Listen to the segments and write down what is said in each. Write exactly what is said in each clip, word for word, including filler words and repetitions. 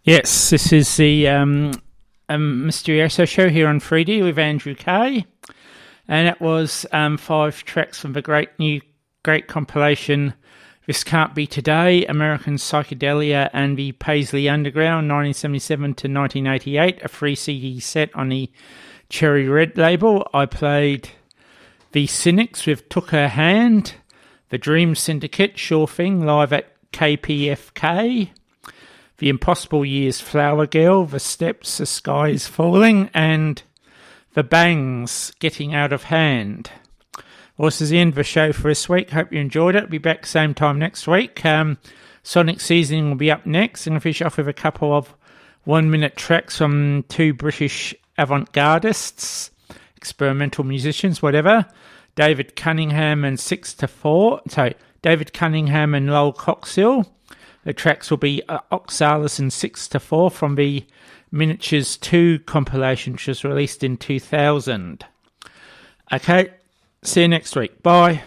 Yes, this is the um, um, Mysterioso show here on three D with Andrew Kay, and it was um, five tracks from the great new great compilation This Can't Be Today, American Psychedelia and the Paisley Underground, nineteen seventy-seven to nineteen eighty-eight, a free C D set on the Cherry Red label. I played The Cynics with Took Her Hand, The Dream Syndicate, Sure Thing, live at K P F K, The Impossible Years, Flower Girl, The Steps, The Sky Is Falling, and The Bangs, Getting Out of Hand. Well, this is the end of the show for this week. Hope you enjoyed it. I'll be back same time next week. Um, Sonic Seasoning will be up next. I'm going to finish off with a couple of one-minute tracks from two British avant-gardists, experimental musicians, whatever. David Cunningham and Six to Four. So, David Cunningham and Lowell Coxill. The tracks will be uh, Oxalis and Six to Four from the Miniatures two compilation, which was released in two thousand. Okay, see you next week. Bye.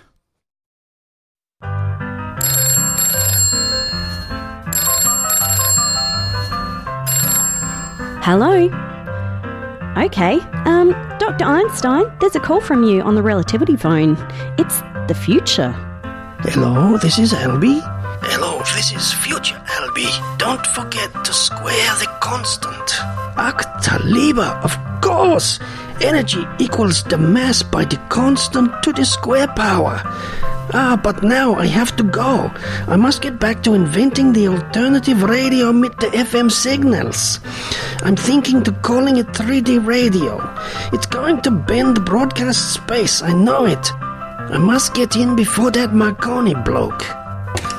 Hello? Okay, um, Doctor Einstein, there's a call from you on the relativity phone. It's the future. Hello, this is Albie. Hello, this is future Albie. Don't forget to square the constant. Octaliber, of course. Energy equals the mass by the constant to the square power. Ah, but now I have to go. I must get back to inventing the alternative radio with the F M signals. I'm thinking to calling it three D radio. It's going to bend broadcast space, I know it. I must get in before that Marconi bloke.